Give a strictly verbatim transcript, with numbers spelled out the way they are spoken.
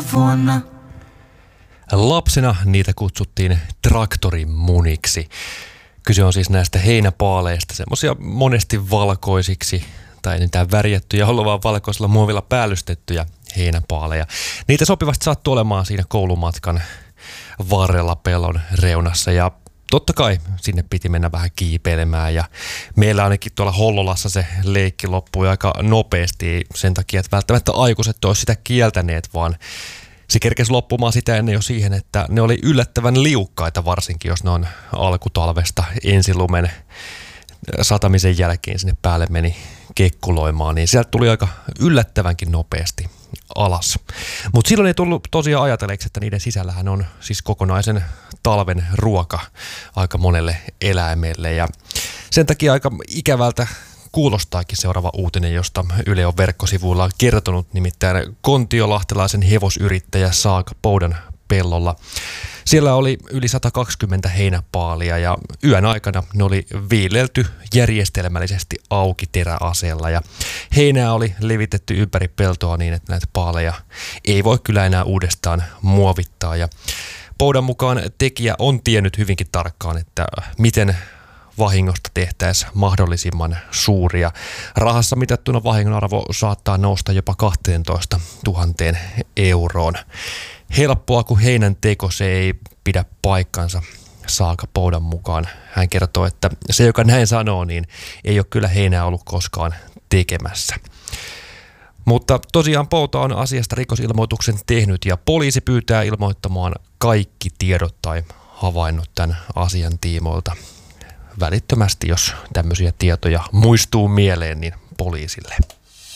vuonna. Lapsena niitä kutsuttiin traktorimuniksi. Kyse on siis näistä heinäpaaleista, semmoisia monesti valkoisiksi tai niitä värjättyjä, ollut vaan valkoisella muovilla päällystettyjä heinäpaaleja. Niitä sopivasti sattui olemaan siinä koulumatkan varrella pellon reunassa ja totta kai sinne piti mennä vähän kiipeilemään ja meillä ainakin tuolla Hollolassa se leikki loppui aika nopeasti sen takia, että välttämättä aikuiset olisi sitä kieltäneet, vaan se kerkesi loppumaan sitä ennen jo siihen, että ne oli yllättävän liukkaita, varsinkin jos ne on alkutalvesta ensilumen satamisen jälkeen sinne päälle meni kekkuloimaan, niin sieltä tuli aika yllättävänkin nopeasti alas. Mutta silloin ei tullut tosiaan ajatelleeksi, että niiden sisällähän on siis kokonaisen talven ruoka aika monelle eläimelle ja sen takia aika ikävältä kuulostaakin seuraava uutinen, josta Yle on verkkosivuilla kertonut, nimittäin kontiolahtelaisen hevosyrittäjä Saaka Poudan pellolla. Siellä oli yli sata kaksikymmentä heinäpaalia ja yön aikana ne oli viilelty järjestelmällisesti auki teräaseella ja heinää oli levitetty ympäri peltoa niin, että näitä paaleja ei voi kyllä enää uudestaan muovittaa. Ja Poudan mukaan tekijä on tiennyt hyvinkin tarkkaan, että miten vahingosta tehtäisiin mahdollisimman suuria. Rahassa mitattuna vahingon arvo saattaa nousta jopa kaksitoista tuhatta euroon. Helppoa kuin heinän teko, se ei pidä paikkansa Saaka Poudan mukaan. Hän kertoo, että se, joka näin sanoo, niin ei ole kyllä heinää ollut koskaan tekemässä. Mutta tosiaan Pouta on asiasta rikosilmoituksen tehnyt ja poliisi pyytää ilmoittamaan kaikki tiedot tai havainnot tämän asian tiimoilta välittömästi, jos tämmöisiä tietoja muistuu mieleen, niin poliisille.